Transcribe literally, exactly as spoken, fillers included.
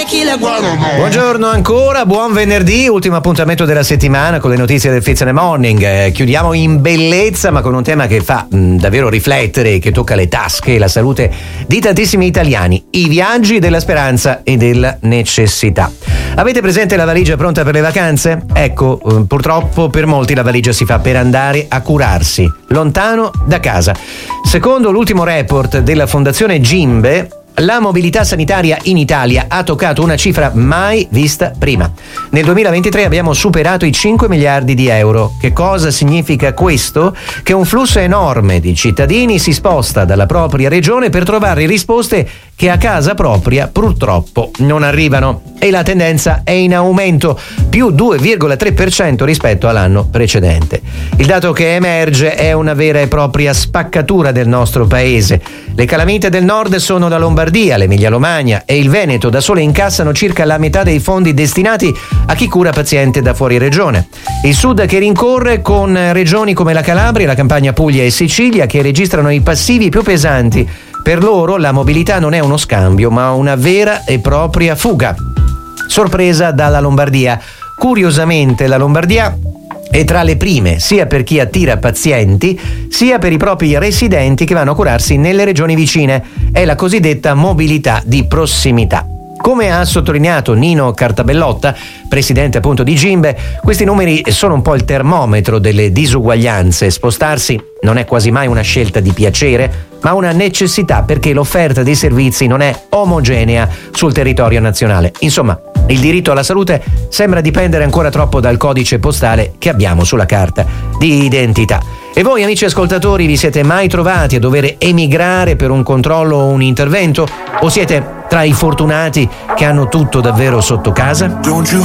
Buongiorno ancora, buon venerdì, ultimo appuntamento della settimana con le notizie del Fizz and the Morning. Eh, chiudiamo in bellezza, ma con un tema che fa mh, davvero riflettere, che tocca le tasche e la salute di tantissimi italiani: i viaggi della speranza e della necessità. Avete presente la valigia pronta per le vacanze? Ecco, eh, purtroppo per molti la valigia si fa per andare a curarsi, lontano da casa. Secondo l'ultimo report della Fondazione Gimbe, la mobilità sanitaria in Italia ha toccato una cifra mai vista prima. Nel duemilaventitré abbiamo superato i cinque miliardi di euro. Che cosa significa questo? Che un flusso enorme di cittadini si sposta dalla propria regione per trovare risposte che a casa propria purtroppo non arrivano. E la tendenza è in aumento, più due virgola tre per cento rispetto all'anno precedente. Il dato che emerge è una vera e propria spaccatura del nostro paese. Le calamite del nord sono la Lombardia, l'Emilia-Romagna e il Veneto da sole incassano circa la metà dei fondi destinati a chi cura paziente da fuori regione. Il sud che rincorre con regioni come la Calabria, la Campania, Puglia e Sicilia che registrano i passivi più pesanti. Per loro la mobilità non è uno scambio, ma una vera e propria fuga. Sorpresa dalla Lombardia. Curiosamente la Lombardia è tra le prime, sia per chi attira pazienti, sia per i propri residenti che vanno a curarsi nelle regioni vicine. È la cosiddetta mobilità di prossimità. Come ha sottolineato Nino Cartabellotta, presidente appunto di Gimbe, questi numeri sono un po' il termometro delle disuguaglianze. Spostarsi non è quasi mai una scelta di piacere, ma una necessità, perché l'offerta dei servizi non è omogenea sul territorio nazionale. Insomma, il diritto alla salute sembra dipendere ancora troppo dal codice postale che abbiamo sulla carta di identità. E voi, amici ascoltatori, vi siete mai trovati a dover emigrare per un controllo o un intervento? O siete tra i fortunati che hanno tutto davvero sotto casa? Don't you